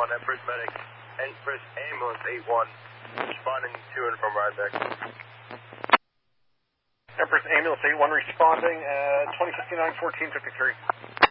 1, Empress Medic, Empress Ambulance 81, responding to and from Rhinebeck. Empress Ambulance 81 responding at 2059-1453.